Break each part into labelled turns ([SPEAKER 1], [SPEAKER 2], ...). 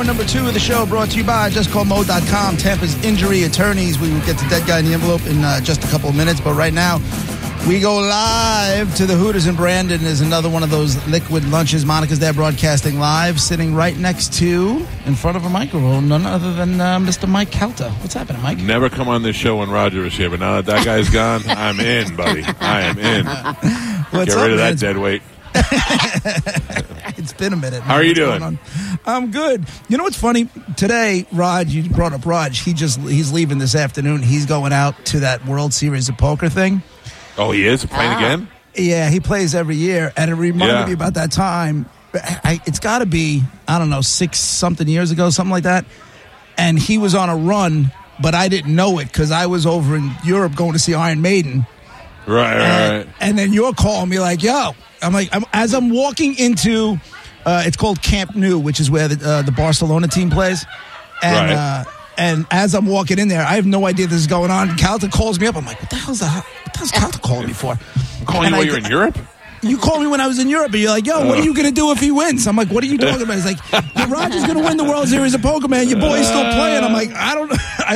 [SPEAKER 1] Number 2 of the show brought to you by JustCallMo.com, Tampa's injury attorneys. We will get the dead guy in the envelope in just a couple of minutes, but right now we go live to the Hooters in Brandon. There's another one of those liquid lunches. Monica's there broadcasting live, sitting right next to, in front of a microphone, none other than Mr. Mike Calta. What's happening, Mike?
[SPEAKER 2] Never come on this show when Roger was here, but now that guy's gone, I'm in, buddy. I am in.
[SPEAKER 1] What's
[SPEAKER 2] Get rid
[SPEAKER 1] up,
[SPEAKER 2] of
[SPEAKER 1] man?
[SPEAKER 2] that dead weight.
[SPEAKER 1] It's been a minute.
[SPEAKER 2] How are you doing?
[SPEAKER 1] I'm good. You know what's funny? Today, Raj, you brought up Raj. He's leaving this afternoon. He's going out to that World Series of Poker thing.
[SPEAKER 2] Oh, he is? Playing again?
[SPEAKER 1] Yeah, he plays every year. And it reminded me about that time. It's got to be, I don't know, 6-something years ago, something like that. And he was on a run, but I didn't know it because I was over in Europe going to see Iron Maiden.
[SPEAKER 2] Right.
[SPEAKER 1] And then you're calling me like, yo. As I'm walking into, it's called Camp Nou, which is where the Barcelona team plays. And and as I'm walking in there, I have no idea this is going on. Calta calls me up. I'm like, what the hell's Calta calling me for?
[SPEAKER 2] I'm calling you while you're in Europe?
[SPEAKER 1] You called me when I was in Europe, and you're like, yo, what are you going to do if he wins? I'm like, what are you talking about? He's like, Roger's going to win the World Series of Poker, man. Your boy's still playing. I'm like, I don't know.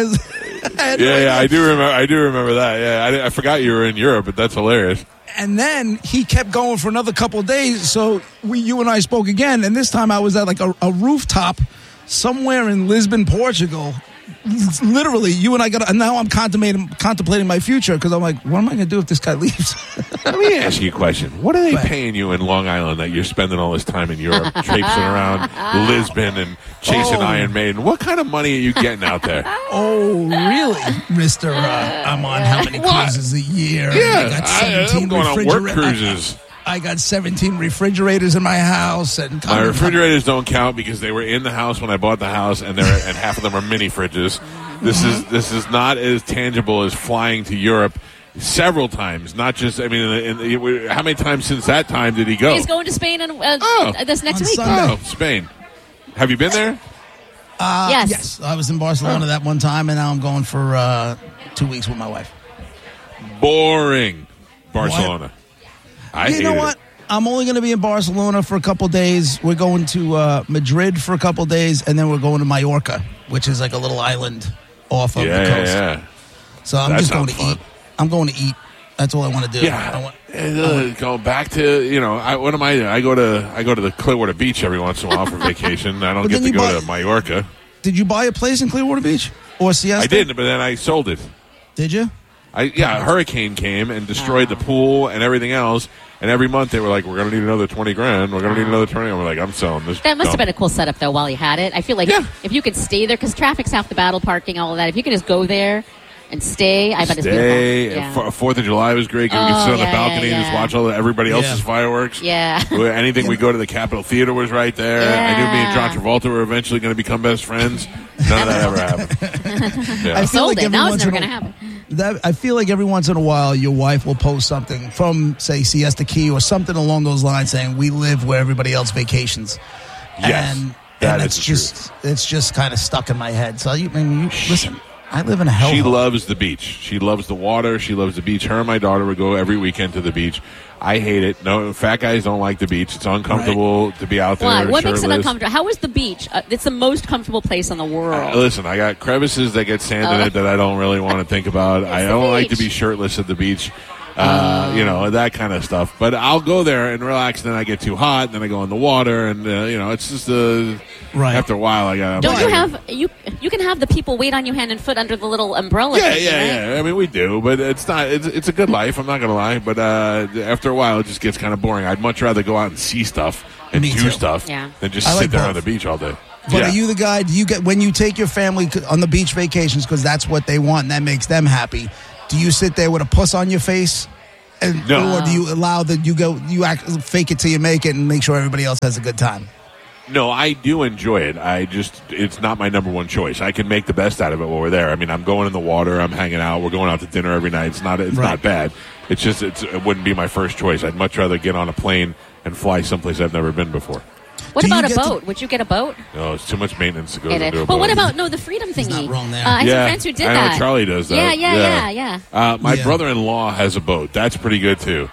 [SPEAKER 2] I do remember that. Yeah, I forgot you were in Europe, but that's hilarious.
[SPEAKER 1] And then he kept going for another couple of days. So you and I spoke again. And this time I was at like a rooftop somewhere in Lisbon, Portugal. Literally, you and I now I'm contemplating my future because I'm like, what am I going to do if this guy leaves?
[SPEAKER 2] Let me ask you a question. What are they paying you in Long Island that you're spending all this time in Europe, traipsing around Lisbon and chasing Iron Maiden? What kind of money are you getting out there?
[SPEAKER 1] Oh, really, Mr. I'm on how many cruises a year?
[SPEAKER 2] Yeah,
[SPEAKER 1] I got 17
[SPEAKER 2] I'm going on work cruises.
[SPEAKER 1] I got 17 refrigerators in my house. And
[SPEAKER 2] my refrigerators don't count because they were in the house when I bought the house, and half of them are mini fridges. This is not as tangible as flying to Europe several times. Not just, I mean, how many times since that time did he go?
[SPEAKER 3] He's going to Spain this next week.
[SPEAKER 1] Sunday.
[SPEAKER 2] Oh, Spain. Have you been there?
[SPEAKER 3] Yes.
[SPEAKER 1] I was in Barcelona that one time, and now I'm going for 2 weeks with my wife.
[SPEAKER 2] Boring. Barcelona.
[SPEAKER 1] You know what? I'm only going to be in Barcelona for a couple days. We're going to Madrid for a couple days, and then we're going to Mallorca, which is like a little island off of the coast.
[SPEAKER 2] Yeah.
[SPEAKER 1] So I'm just going to eat. I'm going to eat. That's all I want to do.
[SPEAKER 2] Yeah. Going back to, what am I doing? I go to the Clearwater Beach every once in a while for vacation. I don't get to go to Mallorca.
[SPEAKER 1] Did you buy a place in Clearwater Beach or Siesta?
[SPEAKER 2] I did, but then I sold it.
[SPEAKER 1] Did you?
[SPEAKER 2] A hurricane came and destroyed the pool and everything else. And every month they were like, we're going to need another $20,000. We're going to need another $20,000. We're like, I'm selling this.
[SPEAKER 3] That must have been a cool setup, though, while you had it. I feel like if you could stay there, because traffic's half the battle, parking, all of that. If you could just go there and stay, I bet it's beautiful. Yeah.
[SPEAKER 2] 4th of July was great. We could sit on the balcony and just watch everybody else's fireworks.
[SPEAKER 3] Yeah.
[SPEAKER 2] Anything we go to the Capitol Theater was right there.
[SPEAKER 3] Yeah.
[SPEAKER 2] I knew me and John Travolta were eventually going to become best friends. None of that ever happened.
[SPEAKER 3] I sold it. Now it's never going to happen.
[SPEAKER 1] I feel like every once in a while your wife will post something from, say, Siesta Key or something along those lines saying we live where everybody else vacations.
[SPEAKER 2] Yes,
[SPEAKER 1] and that's just kind of stuck in my head. So listen, I live in a hellhole.
[SPEAKER 2] She loves the beach. She loves the water. She loves the beach. Her and my daughter would go every weekend to the beach. I hate it. No, fat guys don't like the beach. It's uncomfortable to be out there.
[SPEAKER 3] Why? What makes it uncomfortable? How is the beach? It's the most comfortable place in the world.
[SPEAKER 2] Listen, I got crevices that get sand in it that I don't really want to think about. I don't like to be shirtless at the beach. That kind of stuff. But I'll go there and relax, and then I get too hot, and then I go in the water, and it's just after a while I got.
[SPEAKER 3] Don't you have you can have the people wait on you hand and foot under the little umbrella?
[SPEAKER 2] Yeah. I mean, we do, but it's not. It's a good life. I'm not gonna lie, but after a while, it just gets kind of boring. I'd much rather go out and see stuff and do stuff than just sit there on the beach all day.
[SPEAKER 1] But are you the guy? Do you get when you take your family on the beach vacations because that's what they want and that makes them happy? Do you sit there with a puss on your face?
[SPEAKER 2] No.
[SPEAKER 1] Or do you allow that fake it till you make it and make sure everybody else has a good time?
[SPEAKER 2] No, I do enjoy it. It's not my number one choice. I can make the best out of it while we're there. I mean, I'm going in the water. I'm hanging out. We're going out to dinner every night. It's not bad. It's just, it wouldn't be my first choice. I'd much rather get on a plane and fly someplace I've never been before.
[SPEAKER 3] What about a boat? Would you get a boat?
[SPEAKER 2] No, it's too much maintenance to go into a boat.
[SPEAKER 3] But what about the freedom thingy?
[SPEAKER 1] He's not wrong there.
[SPEAKER 3] I have some friends who did that.
[SPEAKER 2] I know Charlie does that.
[SPEAKER 3] Yeah.
[SPEAKER 2] My brother-in-law has a boat. That's pretty good too.